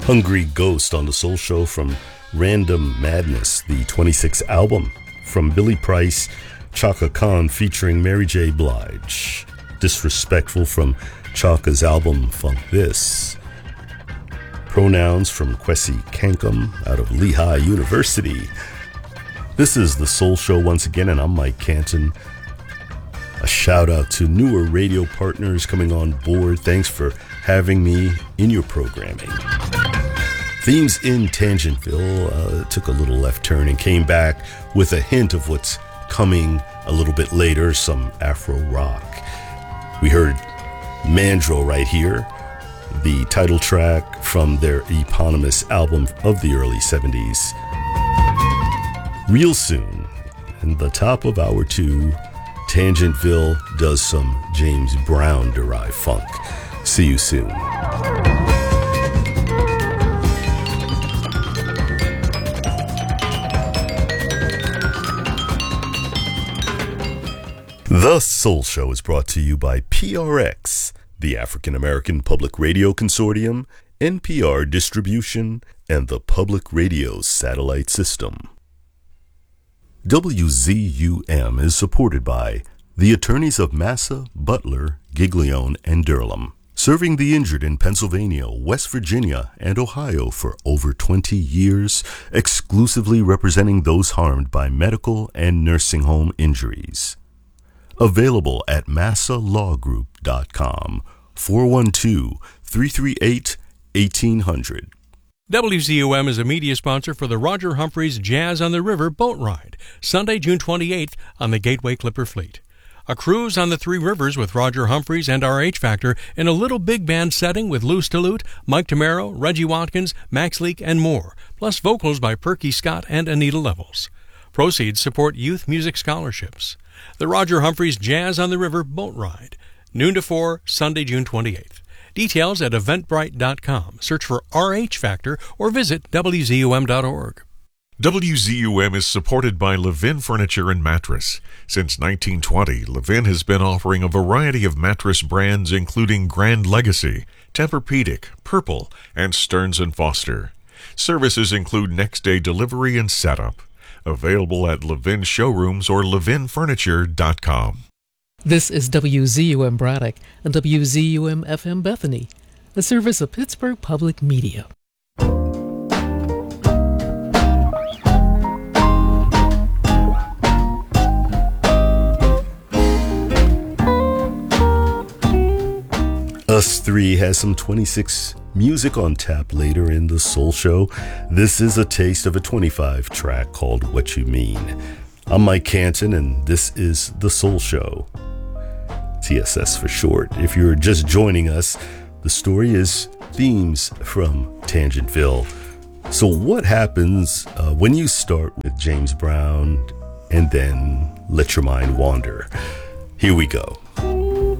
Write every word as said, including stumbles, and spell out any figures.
Hungry Ghost on the Soul Show from Random Madness, the twenty-sixth album from Billy Price, Chaka Khan featuring Mary J. Blige. Disrespectful from Chaka's album Funk This. Pronouns from Kwesi Kankum out of Lehigh University. This is the Soul Show once again, and I'm Mike Canton. A shout out to newer radio partners coming on board. Thanks for having me in your programming. Themes in Tangentville uh, took a little left turn and came back with a hint of what's coming a little bit later, some Afro rock. We heard Mandrill right here, the title track from their eponymous album of the early seventies. Real soon, in the top of hour two, Tangentville does some James Brown-derived funk. See you soon. The Soul Show is brought to you by P R X, the African American Public Radio Consortium, N P R Distribution, and the Public Radio Satellite System. W Z U M is supported by the attorneys of Massa, Butler, Giglione, and Durham, serving the injured in Pennsylvania, West Virginia, and Ohio for over twenty years, exclusively representing those harmed by medical and nursing home injuries. Available at massa law group dot com, four one two, three three eight, one eight hundred. W Z U M is a media sponsor for the Roger Humphreys Jazz on the River boat ride, Sunday, June twenty-eighth on the Gateway Clipper Fleet. A cruise on the Three Rivers with Roger Humphreys and R H Factor in a little big band setting with Lou Stallute, Mike Tamaro, Reggie Watkins, Max Leak, and more, plus vocals by Perky Scott and Anita Levels. Proceeds support youth music scholarships. The Roger Humphreys Jazz on the River boat ride, noon to four, Sunday, June twenty-eighth. Details at eventbrite dot com. Search for R H Factor or visit W Z U M dot org. W Z U M is supported by Levin Furniture and Mattress. Since nineteen twenty, Levin has been offering a variety of mattress brands including Grand Legacy, Tempur-Pedic, Purple, and Stearns and Foster. Services include next-day delivery and setup. Available at Levin showrooms or levin furniture dot com. This is W Z U M Braddock and W Z U M F M Bethany, a service of Pittsburgh Public Media. Us Three has some twenty-six music on tap later in the Soul Show. This is a taste of a twenty-five track called What You Mean. I'm Mike Canton, and this is the Soul Show. T S S for short. If you're just joining us, the story is themes from Tangentville. So what happens uh, when you start with James Brown and then let your mind wander? Here we go.